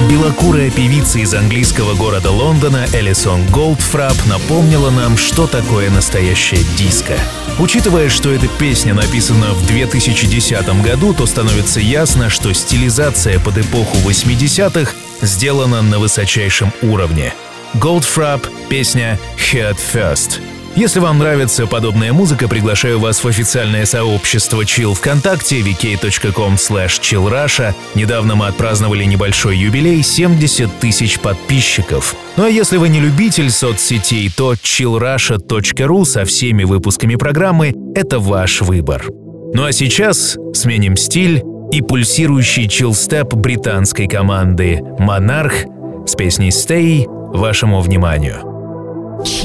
Белокурая певица из английского города Лондона Элисон Голдфрап напомнила нам, что такое настоящая диско. Учитывая, что эта песня написана в 2010 году, то становится ясно, что стилизация под эпоху 80-х сделана на высочайшем уровне. Голдфрап, песня «Heard First». Если вам нравится подобная музыка, приглашаю вас в официальное сообщество Chill ВКонтакте vk.com/chillrusha. Недавно мы отпраздновали небольшой юбилей — 70 тысяч подписчиков. Ну а если вы не любитель соцсетей, то chillrusha.ru со всеми выпусками программы — это ваш выбор. Ну а сейчас сменим стиль и пульсирующий чилл-степ британской команды Monarch с песней «Stay» вашему вниманию.